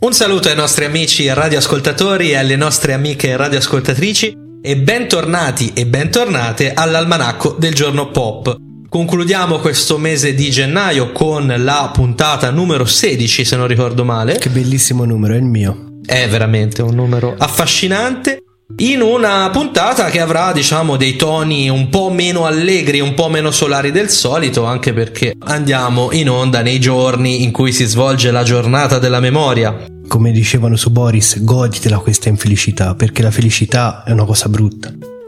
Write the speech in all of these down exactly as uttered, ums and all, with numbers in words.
Un saluto ai nostri amici radioascoltatori e alle nostre amiche radioascoltatrici e bentornati e bentornate all'Almanacco del Giorno Pop. Concludiamo questo mese di gennaio con la puntata numero sedici, se non ricordo male. Che bellissimo numero, è il mio. È veramente un numero affascinante. In una puntata che avrà, diciamo, dei toni un po' meno allegri, un po' meno solari del solito, anche perché andiamo in onda nei giorni in cui si svolge la giornata della memoria. Come dicevano su Boris, goditela questa infelicità, perché la felicità è una cosa brutta.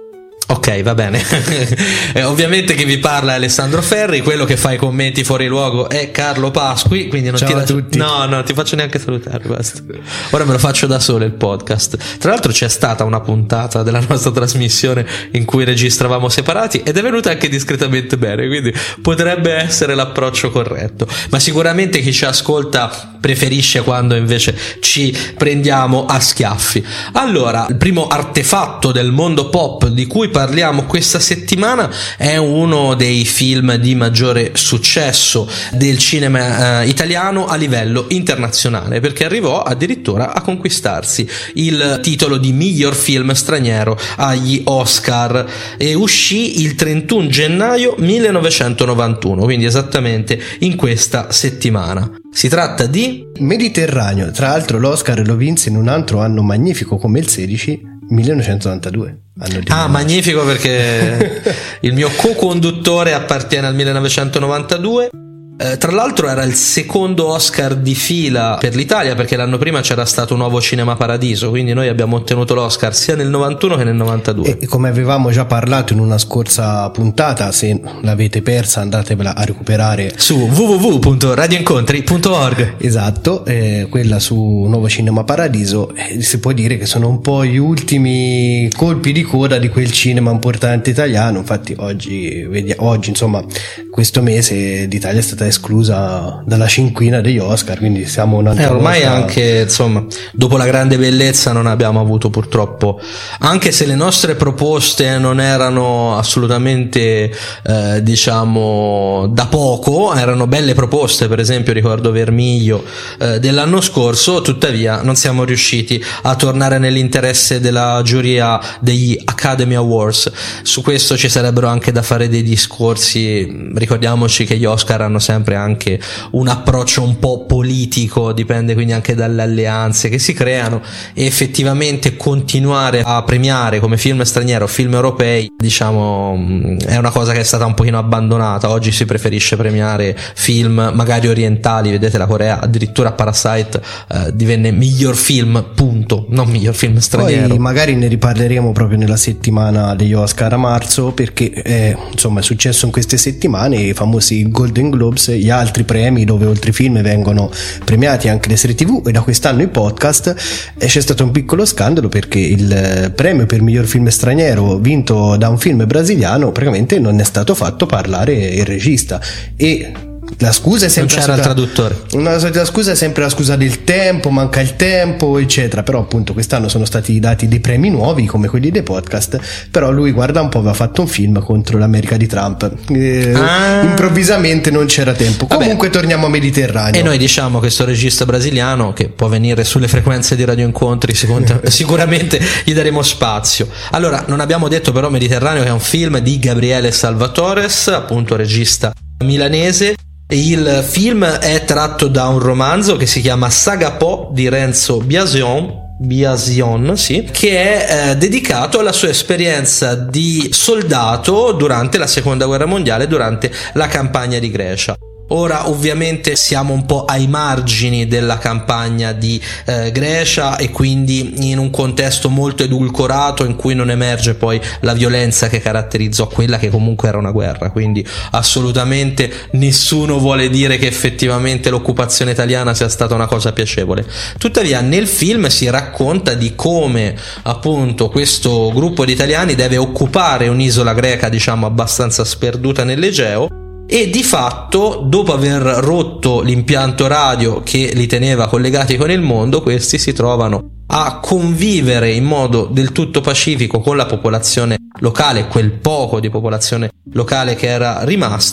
Ok, va bene. eh, ovviamente chi vi parla è Alessandro Ferri, quello che fa i commenti fuori luogo è Carlo Pasqui, quindi non Ciao ti a lascio... tutti. No, no, ti faccio neanche salutare, basta. Ora me lo faccio da solo il podcast. Tra l'altro c'è stata una puntata della nostra trasmissione in cui registravamo separati ed è venuta anche discretamente bene, quindi potrebbe essere l'approccio corretto. Ma sicuramente chi ci ascolta preferisce quando invece ci prendiamo a schiaffi. Allora, il primo artefatto del mondo pop di cui parliamo questa settimana è uno dei film di maggiore successo del cinema eh, italiano a livello internazionale, perché arrivò addirittura a conquistarsi il titolo di miglior film straniero agli Oscar e uscì il trentuno gennaio millenovecentonovantuno, quindi esattamente in questa settimana. Si tratta di Mediterraneo. Tra l'altro l'Oscar lo vinse in un altro anno magnifico come il sedici, millenovecentonovantadue. Anno di ah, magnifico perché il mio co-conduttore appartiene al millenovecentonovantadue. Eh, tra l'altro era il secondo Oscar di fila per l'Italia, perché l'anno prima c'era stato Nuovo Cinema Paradiso, quindi noi abbiamo ottenuto l'Oscar sia nel novantuno che nel novantadue. E come avevamo già parlato in una scorsa puntata, se l'avete persa andatevela a recuperare su w w w punto radioincontri punto org. Esatto, eh, quella su Nuovo Cinema Paradiso. Eh, si può dire che sono un po' gli ultimi colpi di coda di quel cinema importante italiano. Infatti oggi, vedi, oggi insomma questo mese l'Italia è stata esclusa dalla cinquina degli Oscar, quindi siamo una eh, ormai volta... anche insomma dopo la grande bellezza non abbiamo avuto purtroppo, anche se le nostre proposte non erano assolutamente eh, diciamo da poco, erano belle proposte, per esempio ricordo Vermiglio eh, dell'anno scorso, tuttavia non siamo riusciti a tornare nell'interesse della giuria degli Academy Awards. Su questo ci sarebbero anche da fare dei discorsi. Ricordiamoci che gli Oscar hanno sempre anche un approccio un po' politico, dipende quindi anche dalle alleanze che si creano, e effettivamente continuare a premiare come film straniero film europei, diciamo, è una cosa che è stata un pochino abbandonata. Oggi si preferisce premiare film magari orientali, vedete la Corea, addirittura Parasite eh, divenne miglior film, punto, non miglior film straniero. Poi magari ne riparleremo proprio nella settimana degli Oscar a marzo, perché è, insomma, è successo in queste settimane i famosi Golden Globes, gli altri premi dove oltre i film vengono premiati anche le serie tv, e da quest'anno i podcast. E c'è stato un piccolo scandalo perché il premio per miglior film straniero vinto da un film brasiliano praticamente non è stato fatto parlare il regista, e la scusa è sempre non c'era la, il traduttore. Una solita scusa è sempre la scusa del tempo, manca il tempo eccetera. Però appunto quest'anno sono stati dati dei premi nuovi come quelli dei podcast, però lui guarda un po' aveva fatto un film contro l'America di Trump, eh, ah. improvvisamente non c'era tempo. Vabbè, comunque torniamo a Mediterraneo, e noi diciamo che questo regista brasiliano che può venire sulle frequenze di Radio Incontri sicuramente gli daremo spazio. Allora, non abbiamo detto però Mediterraneo che è un film di Gabriele Salvatores, appunto regista milanese. Il film è tratto da un romanzo che si chiama Saga Po di Renzo Biasion, Biasion sì, che è eh, dedicato alla sua esperienza di soldato durante la seconda guerra mondiale, durante la campagna di Grecia. Ora ovviamente siamo un po' ai margini della campagna di eh, Grecia, e quindi in un contesto molto edulcorato in cui non emerge poi la violenza che caratterizzò quella che comunque era una guerra, quindi assolutamente nessuno vuole dire che effettivamente l'occupazione italiana sia stata una cosa piacevole. Tuttavia nel film si racconta di come appunto questo gruppo di italiani deve occupare un'isola greca diciamo abbastanza sperduta nell'Egeo, e di fatto dopo aver rotto l'impianto radio che li teneva collegati con il mondo, questi si trovano a convivere in modo del tutto pacifico con la popolazione locale, quel poco di popolazione locale che era rimasto,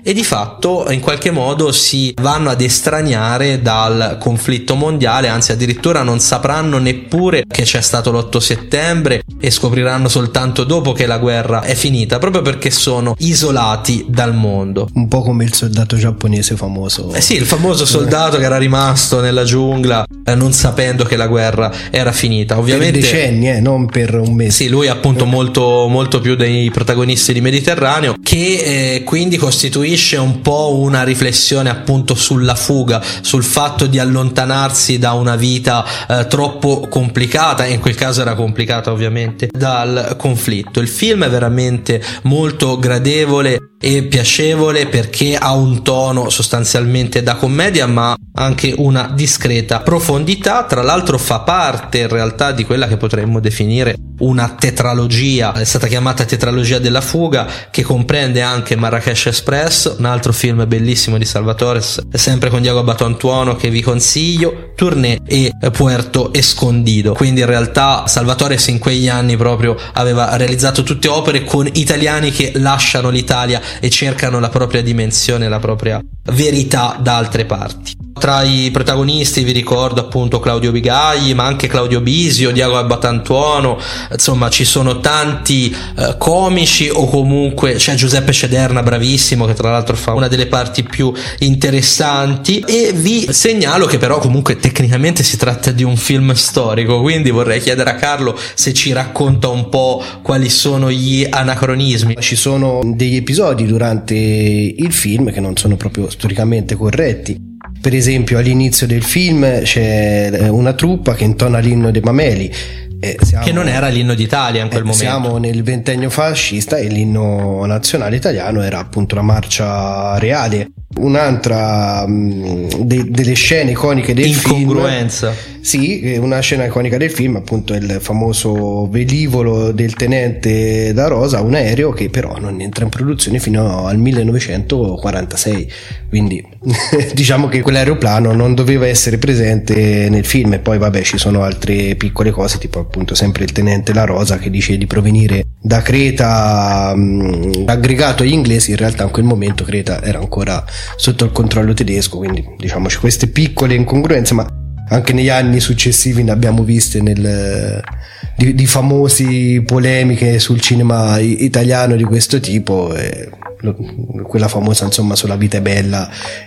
e di fatto in qualche modo si vanno ad estraniare dal conflitto mondiale, anzi addirittura non sapranno neppure che c'è stato l'otto settembre e scopriranno soltanto dopo che la guerra è finita, proprio perché sono isolati dal mondo. Un po' come il soldato giapponese famoso. Eh sì, il famoso soldato che era rimasto nella giungla eh, non sapendo che la guerra era finita. Ovviamente per decenni, eh, non per un mese. Sì, lui appunto molto, molto più dei protagonisti di Mediterraneo, che eh, quindi costituisce un po' una riflessione appunto sulla fuga, sul fatto di allontanarsi da una vita eh, troppo complicata, e in quel caso era complicata ovviamente dal conflitto. Il film è veramente molto gradevole e piacevole perché ha un tono sostanzialmente da commedia, ma anche una discreta profondità. Tra l'altro fa parte in realtà di quella che potremmo definire una tetralogia, è stata chiamata tetralogia della fuga, che comprende anche Marrakesh Express, un altro film bellissimo di Salvatore, sempre con Diego Abbatantuono, che vi consiglio, Tournée e Puerto Escondido. Quindi in realtà Salvatore in quegli anni proprio aveva realizzato tutte opere con italiani che lasciano l'Italia e cercano la propria dimensione, la propria verità da altre parti. Tra i protagonisti vi ricordo appunto Claudio Bigagli, ma anche Claudio Bisio, Diego Abbatantuono, insomma ci sono tanti eh, comici, o comunque c'è Giuseppe Cederna bravissimo, che tra l'altro fa una delle parti più interessanti. E vi segnalo che però comunque tecnicamente si tratta di un film storico, quindi vorrei chiedere a Carlo se ci racconta un po' quali sono gli anacronismi. Ci sono degli episodi durante il film che non sono proprio storicamente corretti. Per esempio all'inizio del film c'è una truppa che intona l'inno dei Mameli, eh, siamo, che non era l'inno d'Italia in quel eh, momento. Siamo nel ventennio fascista e l'inno nazionale italiano era appunto la marcia reale. Un'altra mh, de- delle scene iconiche del incongruenza. film, sì, una scena iconica del film appunto è il famoso velivolo del tenente Da Rosa, un aereo che però non entra in produzione fino al millenovecentoquarantasei, quindi diciamo che quell'aeroplano non doveva essere presente nel film. E poi vabbè, ci sono altre piccole cose, tipo appunto sempre il tenente La Rosa che dice di provenire da Creta, mh, aggregato agli inglesi. In realtà in quel momento Creta era ancora sotto il controllo tedesco, quindi diciamo c'è queste piccole incongruenze, ma anche negli anni successivi ne abbiamo viste nel, di, di famosi polemiche sul cinema italiano di questo tipo, e quella famosa insomma sulla vita è bella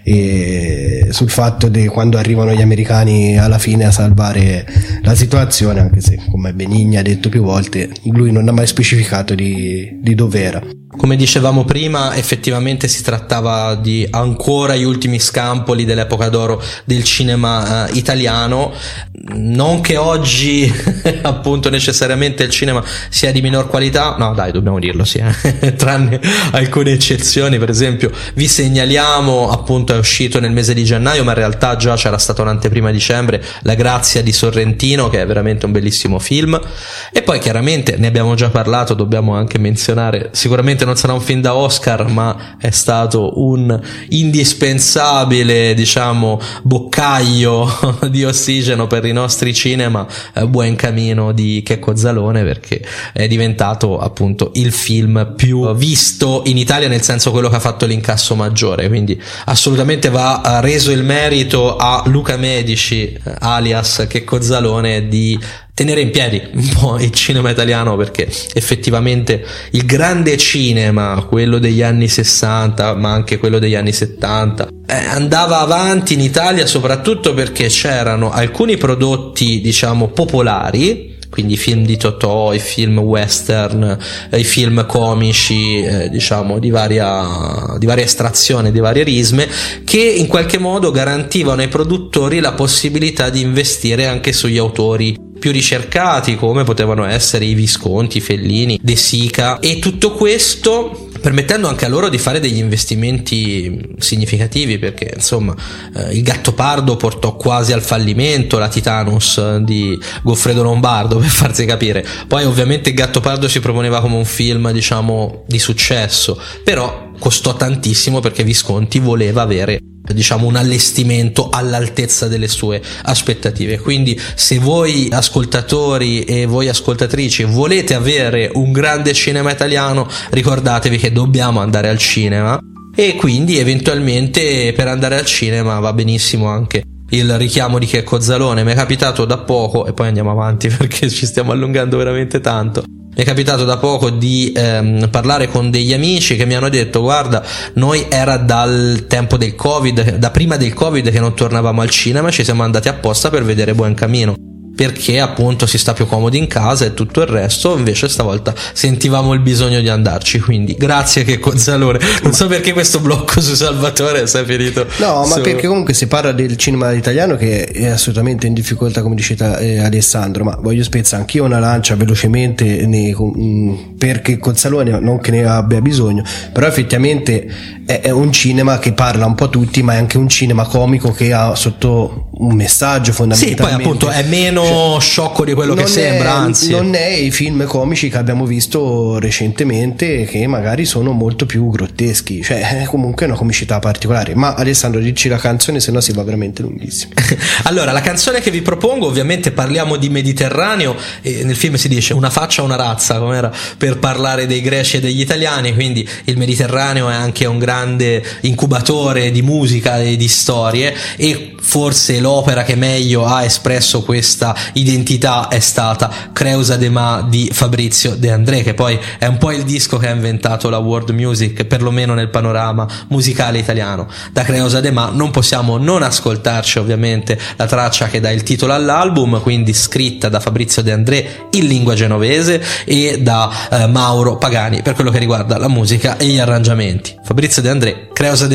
e sul fatto di quando arrivano gli americani alla fine a salvare la situazione, anche se come Benigni ha detto più volte lui non ha mai specificato di, di dove era. Come dicevamo prima, effettivamente si trattava di ancora gli ultimi scampoli dell'epoca d'oro del cinema eh, italiano. Non che oggi appunto necessariamente il cinema sia di minor qualità, no dai, dobbiamo dirlo, sì, eh. Tranne alcune eccezioni. Per esempio vi segnaliamo, appunto è uscito nel mese di gennaio, ma in realtà già c'era stata un'anteprima a dicembre, La Grazia di Sorrentino, che è veramente un bellissimo film. E poi chiaramente ne abbiamo già parlato, dobbiamo anche menzionare, sicuramente non sarà un film da Oscar, ma è stato un indispensabile, diciamo, boccaglio di ossigeno per i nostri cinema, eh, Buen Camino di Checco Zalone, perché è diventato appunto il film più visto in Italia, nel senso quello che ha fatto l'incasso maggiore. Quindi assolutamente va reso il merito a Luca Medici, alias Checco Zalone, di tenere in piedi un po' il cinema italiano, perché effettivamente il grande cinema, quello degli anni sessanta ma anche quello degli anni settanta, eh, andava avanti in Italia soprattutto perché c'erano alcuni prodotti, diciamo, popolari, quindi i film di Totò, i film western, i film comici, eh, diciamo di varia, di varia estrazione, di varie risme, che in qualche modo garantivano ai produttori la possibilità di investire anche sugli autori più ricercati, come potevano essere i Visconti, i Fellini, De Sica, e tutto questo permettendo anche a loro di fare degli investimenti significativi, perché insomma eh, il Gattopardo portò quasi al fallimento la Titanus di Goffredo Lombardo, per farsi capire. Poi ovviamente il Gattopardo si proponeva come un film, diciamo, di successo, però costò tantissimo perché Visconti voleva avere, diciamo, un allestimento all'altezza delle sue aspettative. Quindi se voi ascoltatori e voi ascoltatrici volete avere un grande cinema italiano, ricordatevi che dobbiamo andare al cinema, e quindi eventualmente per andare al cinema va benissimo anche il richiamo di Checco Zalone. Mi è capitato da poco, e poi andiamo avanti perché ci stiamo allungando veramente tanto, mi è capitato da poco di ehm, parlare con degli amici che mi hanno detto: guarda, noi era dal tempo del Covid, da prima del Covid che non tornavamo al cinema, ci siamo andati apposta per vedere Buoncamino, perché appunto si sta più comodi in casa e tutto il resto, invece stavolta sentivamo il bisogno di andarci, quindi grazie Checco Zalone. Non so perché questo blocco su Salvatore si è finito. No, su... ma perché comunque si parla del cinema italiano che è assolutamente in difficoltà, come dice eh, Alessandro, ma voglio spezzare anch'io una lancia velocemente ne, mh, per Checco Zalone, non che ne abbia bisogno, però effettivamente è, è un cinema che parla un po' tutti, ma è anche un cinema comico che ha sotto un messaggio fondamentalmente. Sì, poi appunto è meno cioè, sciocco di quello che sembra, è, anzi non è i film comici che abbiamo visto recentemente, che magari sono molto più grotteschi, cioè è comunque una comicità particolare. Ma Alessandro, dici la canzone, se no si va veramente lunghissimo. Allora, la canzone che vi propongo, ovviamente parliamo di Mediterraneo, e nel film si dice una faccia una razza, come era, per parlare dei greci e degli italiani, quindi il Mediterraneo è anche un grande incubatore di musica e di storie, e forse l'opera che meglio ha espresso questa identità è stata Creusa de Ma di Fabrizio De André, che poi è un po' il disco che ha inventato la world music, perlomeno nel panorama musicale italiano. Da Creusa de Ma non possiamo non ascoltarci ovviamente la traccia che dà il titolo all'album, quindi scritta da Fabrizio De André in lingua genovese e da eh, Mauro Pagani per quello che riguarda la musica e gli arrangiamenti. Fabrizio De André, Creusa de